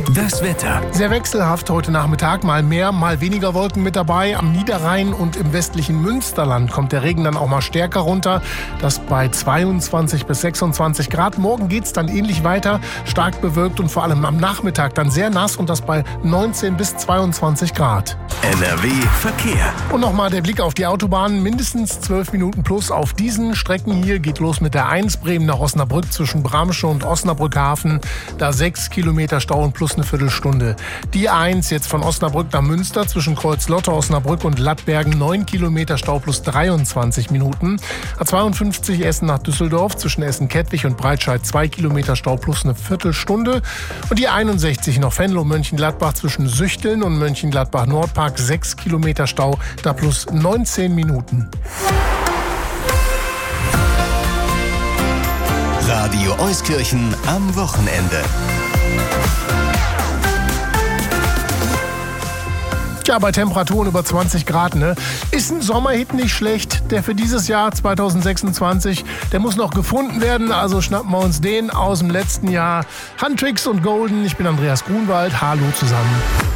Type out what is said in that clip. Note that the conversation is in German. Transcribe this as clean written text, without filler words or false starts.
Das Wetter. Sehr wechselhaft heute Nachmittag. Mal mehr, mal weniger Wolken mit dabei. Am Niederrhein und im westlichen Münsterland kommt der Regen dann auch mal stärker runter. Das bei 22 bis 26 Grad. Morgen geht es dann ähnlich weiter. Stark bewölkt und vor allem am Nachmittag dann sehr nass und das bei 19 bis 22 Grad. NRW Verkehr. Und nochmal der Blick auf die Autobahnen. Mindestens 12 Minuten plus auf diesen Strecken hier. Geht los mit der 1 Bremen nach Osnabrück zwischen Bramsche und Osnabrück-Hafen. Da 6 Kilometer Stau und plus eine Viertelstunde. Die 1 jetzt von Osnabrück nach Münster zwischen Kreuzlotte, Osnabrück und Lattbergen 9 Kilometer Stau plus 23 Minuten. A52 Essen nach Düsseldorf zwischen Essen-Kettwig und Breitscheid 2 Kilometer Stau plus eine Viertelstunde. Und die 61 noch Venlo-Mönchengladbach zwischen Süchteln und Mönchengladbach-Nordpark 6 Kilometer Stau, da plus 19 Minuten. Radio Euskirchen am Wochenende. Ja, bei Temperaturen über 20 Grad, ne? Ist ein Sommerhit nicht schlecht, der für dieses Jahr 2026, der muss noch gefunden werden, also schnappen wir uns den aus dem letzten Jahr. Huntrix und Golden, ich bin Andreas Grunwald, hallo zusammen.